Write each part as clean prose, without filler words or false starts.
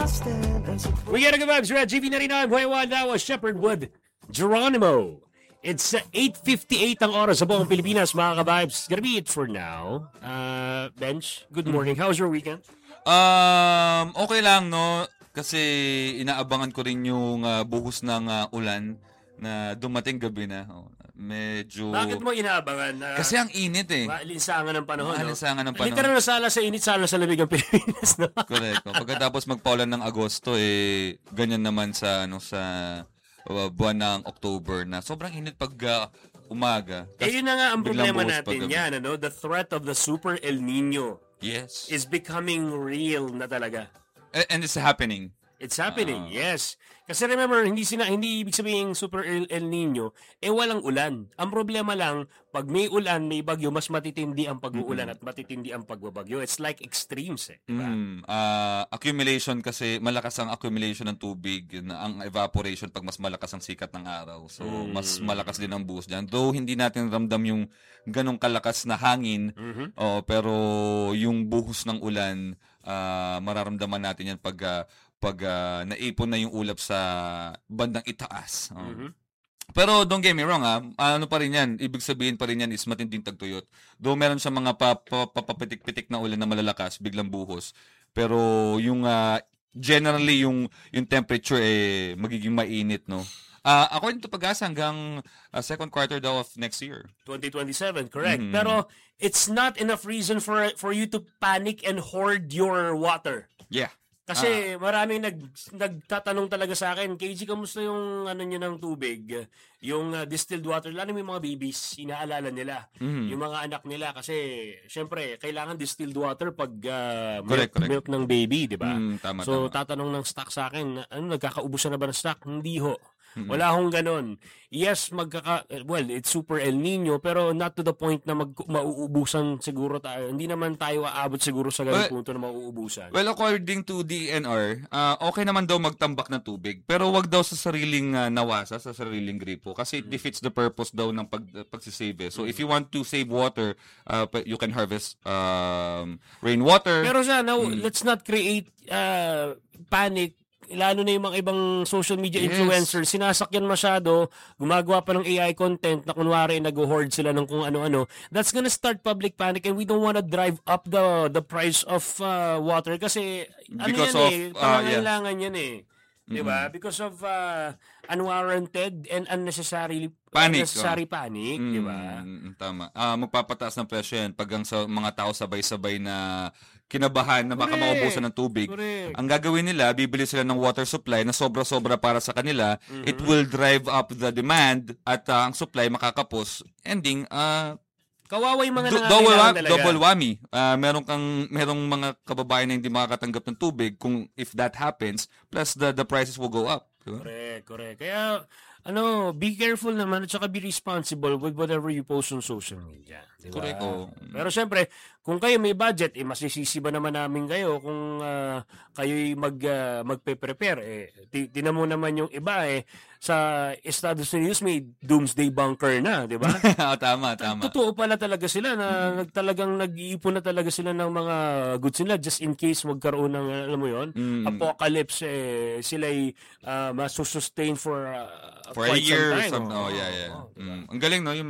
We gotta go back to GV99.1. That was Shepherd Wood Geronimo. It's 8:58 ang oras sa buong Pilipinas, mga ka-vibes. Gonna be it for now. Bench, good morning. How was your weekend? Okay lang, no? Kasi inaabangan ko rin yung buhos ng ulan na dumating gabi na. Medyo... Bakit mo inaabangan? Kasi ang init eh. Maalinsangan ng panahon, Maalinsangan ng panahon. Literal na sala sa init, sala sa lamig ang Pilipinas, no? Correct. Pagkatapos magpaulan ng Agosto, ganyan naman sa buwan ng October na sobrang init pag umaga. Yun na nga ang problema natin yan, ano? The threat of the Super El Nino is becoming real na talaga. And it's happening. It's happening, yes. Kasi remember, hindi ibig sabihin Super El Nino, walang ulan. Ang problema lang, pag may ulan, may bagyo, mas matitindi ang pag-uulan at matitindi ang pagbabagyo. It's like extremes, diba? Accumulation kasi, malakas ang accumulation ng tubig, ang evaporation pag mas malakas ang sikat ng araw. So, mas malakas din ang buhos dyan. Though, hindi natin ramdam yung ganong kalakas na hangin, pero yung buhos ng ulan, mararamdaman natin yan pag naipon na yung ulap sa bandang itaas. Pero don't get me wrong, ano pa rin yan, ibig sabihin pa rin yan is matinding tagtuyot. Though meron siya mga papapitik-pitik na ulan na malalakas, biglang buhos. Pero yung generally yung temperature magiging mainit, no? According to Pag-asa, hanggang second quarter daw of next year. 2027, correct. Pero it's not enough reason for you to panic and hoard your water. Yeah. Kasi maraming nagtatanong talaga sa akin, KG, kamusta yung nyo ng tubig? Yung distilled water, lalo yung mga babies, inaalala nila. Yung mga anak nila kasi, syempre, kailangan distilled water pag milk ng baby, di ba? Tama. Tatanong ng stock sa akin, nagkakaubusan na ba ng stock? Hindi ho. Wala akong ganon. Yes, it's Super El Nino, pero not to the point na mauubusan siguro tayo. Hindi naman tayo aabot siguro sa ganung punto na mauubusan. Well, according to DNR, okay naman daw magtambak ng tubig, pero wag daw sa sariling nawasa, sa sariling gripo, kasi it defeats the purpose daw ng pagsisave. So if you want to save water, you can harvest rainwater. Pero let's not create panic. Lalo na yung mga ibang social media influencers, sinasakyan masyado, gumagawa pa ng AI content na kunwari nag-hoard sila ng kung ano-ano. That's gonna start public panic and we don't wanna drive up the price of water kasi pangangailangan yan eh. Diba? Because of unwarranted and unnecessary panic, diba? Tama. Magpapataas ng presyo yan pag sa mga tao sabay-sabay na kinabahan na baka maubusan ng tubig. Correct. Ang gagawin nila, bibili sila ng water supply na sobra-sobra para sa kanila. It will drive up the demand at ang supply makakapos. Ending, kawawa yung mga nangangailangan talaga. Double whammy. Merong mga kababayan na hindi makakatanggap ng tubig kung if that happens, plus the prices will go up. Correct. Kaya, be careful naman at saka be responsible with whatever you post on social media. Diba? Correct. Pero syempre, kung kayo may budget, masisisi ba naman namin kayo kung kayo'y magpe-prepare. Tinan mo naman yung iba sa Estados Unidos may doomsday bunker na, di ba? Tama. Totoo pala talaga sila na talagang nag-iipon na talaga sila ng mga goods nila just in case magkaroon ng, alam mo yon, apocalypse, sila'y masusustain for a year some time. Or something. Diba? Ang galing, no? Yung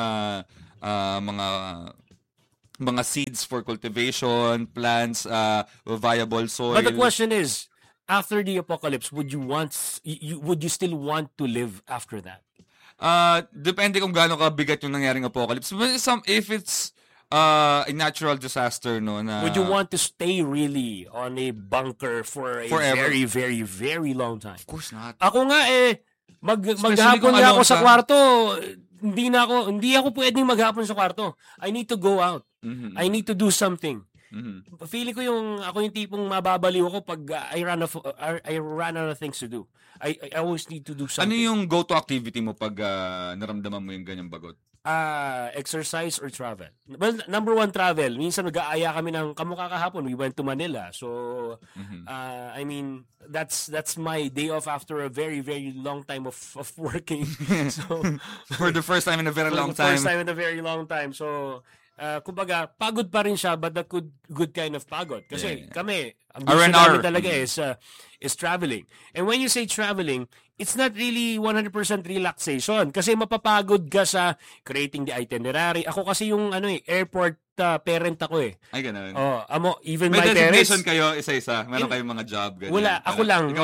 mga seeds for cultivation, plants, viable soil. But the question is, after the apocalypse, would you still want to live after that? Depende kung gaano kabigat yung nangyaring apocalypse. If it's a natural disaster, no, na would you want to stay really on a bunker for a forever? Very, very, very long time? Of course not. Ako nga maghapon na ako sa kwarto. Hindi ako pwedeng maghapon sa kwarto. I need to go out. I need to do something. Feeling ko ako yung tipong mababaliw ako pag I run out of things to do. I always need to do something. Ano yung go-to activity mo pag naramdaman mo yung ganyang bagot? Exercise or travel. Well, number one, travel. Minsan nag-aaya kami ng kamukha kahapon. We went to Manila. So, I mean, that's my day off after a very, very long time of working. So, for the first time in a very long time. First time in a very long time. So, kumbaga, pagod pa rin siya, but the good kind of pagod. Kasi kami, ang gusto R&R namin talaga is traveling. And when you say traveling, it's not really 100% relaxation. Kasi mapapagod ka sa creating the itinerary. Ako kasi yung airport parent ako eh. Ay, ganun. Even may my parents. May designation kayo, isa-isa. Meron kayong mga job. Ganyan. Wala, ako lang.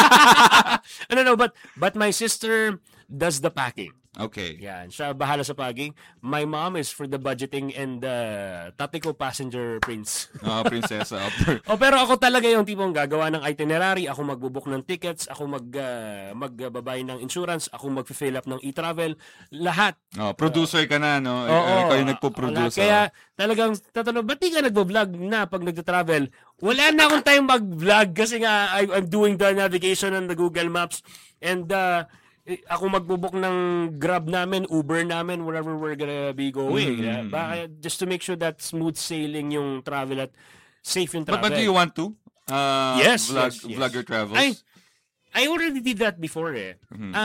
But my sister does the packing. Okay. Yan, siya bahala sa packing. My mom is for the budgeting and tatay ko passenger prince. Prinsesa. Pero ako talaga yung tipong gagawa ng itinerary, ako magbubook ng tickets, ako magbabay ng insurance, ako mag-fill up ng e-travel, lahat. Producer ka na, no? Ikaw yung nagpo-produce. Kaya talagang tatanong, ba't di ka nagbo-vlog na pag nagta-travel? Wala na akong time mag-vlog kasi nga I'm doing the navigation on the Google Maps and ako magbubook ng Grab namin, Uber namin, wherever we're gonna be going. Just to make sure that smooth sailing yung travel at safe yung travel. But do you want to? Yes. Vlog your travels? I already did that before eh.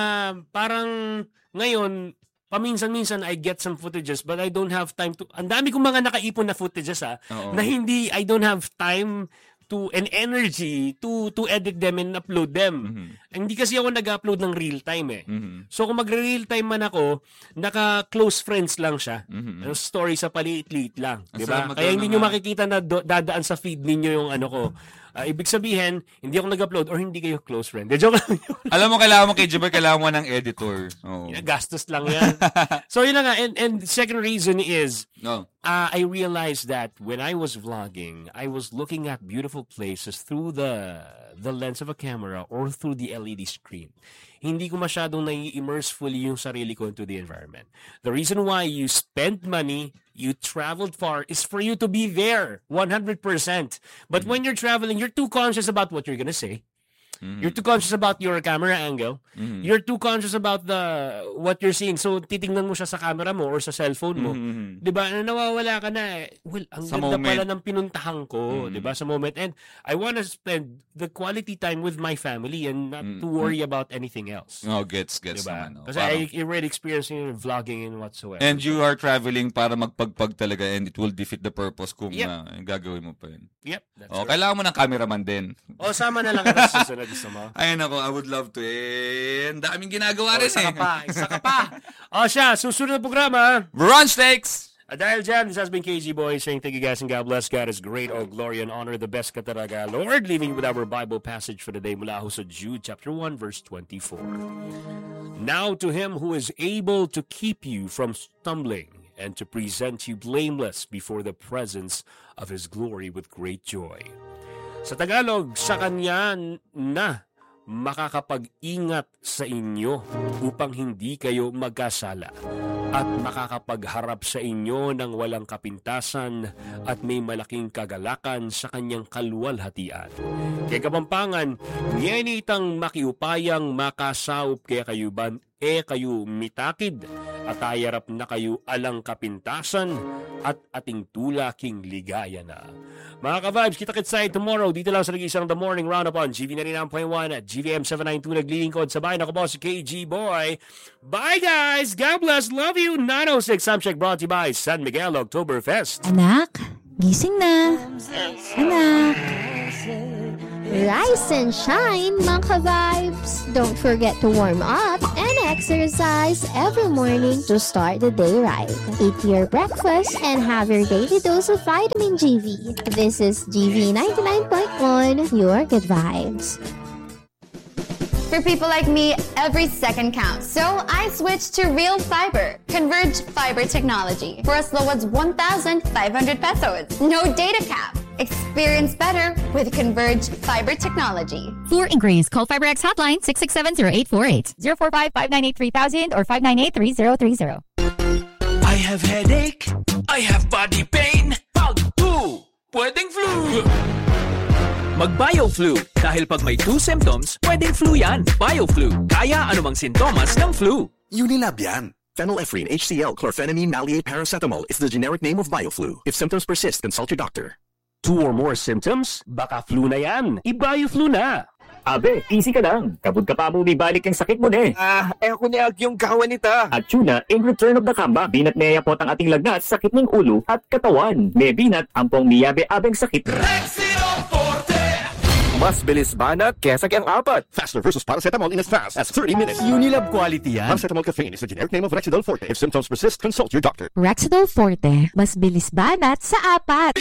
Parang ngayon, paminsan-minsan I get some footages but I don't have time to... Ang dami kong mga nakaipon na footages na I don't have time and energy to edit them and upload them. Hindi kasi ako nag-upload ng real time eh. So kung magre-real time man ako, naka-close friends lang siya. Story sa paliit-liit lang, di ba? Kaya hindi niyo makikita na dadaan sa feed ninyo yung ko. Ibig sabihin, hindi ako nag-upload or hindi kayo close friend. Joke lang. Alam mo, kailangan mo kay Jibber, kailangan mo ng editor. Gastos lang yan. So yun na nga. And second reason is, I realized that when I was vlogging, I was looking at beautiful places through the lens of a camera or through the LED screen. Hindi ko masyadong nai-immerse fully yung sarili ko into the environment. The reason why you spend money, you traveled far, is for you to be there 100%. But when you're traveling, you're too conscious about what you're gonna say. You're too conscious about your camera angle. You're too conscious about what you're seeing. So, titingnan mo siya sa camera mo or sa cellphone mo. Diba? Nawawala ka na. Well, ang ganda pala ng pinuntahan ko. Diba? Sa moment. And I want to spend the quality time with my family and not to worry about anything else. Gets diba? naman. Kasi I already experienced vlogging and whatsoever. And you are traveling para magpagpag talaga and it will defeat the purpose kung gagawin mo pa yun. Yep. That's right. Kailangan mo ng cameraman din. Sama na lang kita sa susunod. Ayun ako, I would love to eh. Ang daming ginagawa rin Isa ka pa. Siya, susunod na programa. Run Steaks! Dahil dyan, this has been KG Boy saying thank you guys and God bless. God is great, all glory and honor, the best ka talaga. Lord, leaving with our Bible passage for the day mula ho sa Jude chapter 1 verse 24. Now to him who is able to keep you from stumbling and to present you blameless before the presence of his glory with great joy. Sa Tagalog, sa Kanya na makakapag-ingat sa inyo upang hindi kayo magkasala at makakapagharap sa inyo ng walang kapintasan at may malaking kagalakan sa Kanyang kaluwalhatian. Kaya Kapampangan, ngenitang makiupayang makasaup kaya kayo kayo mitakid at ayarap na kayo alang kapintasan at ating tulaking ligaya na. Mga ka-vibes, kita-kits tayo tomorrow dito lang sa nag-iisang The Morning Roundup on GV 99.1 at GVM 792 naglilingkod. Sabay na ko po si KG Boy. Bye guys! God bless! Love you! 906 Soundcheck brought to you by San Miguel Oktoberfest. Anak, gising na. Anak. Rise and shine, mga ka-vibes! Don't forget to warm up and exercise every morning to start the day right. Eat your breakfast and have your daily dose of vitamin GV. This is GV 99.1, your good vibes. For people like me, every second counts. So I switched to Real Fiber, Converge Fiber Technology, for as low as 1,500 pesos. No data cap. Experience better with Converge Fiber Technology. For inquiries, call FiberX hotline 667-0848, 045-598-3000 or 598-3030. I have headache. I have body pain. Pag 2, pwedeng flu. Mag-BioFlu. Dahil pag may 2 symptoms, pwedeng flu yan. BioFlu. Kaya anumang sintomas ng flu. Unilab yan. Phenylephrine, HCl, chlorphenamine, maleate, paracetamol is the generic name of BioFlu. If symptoms persist, consult your doctor. 2 or more symptoms? Baka flu na yan. I-BioFlu na. Abe, easy ka lang. Kabud ka pa mo balik ang sakit mo ne. Ako ni yung kawan nita. At tuna, in return of the kamba, binat neya po ang ating lagnat, sakit ng ulo at katawan. May binat, ampong miyabe-abeng sakit. Mas bilis banat kesa kang apat. Faster versus paracetamol in as fast as 30 minutes. Unilab quality yan. Paracetamol caffeine is the generic name of Rexidol Forte. If symptoms persist, consult your doctor. Rexidol Forte, mas bilis banat sa apat.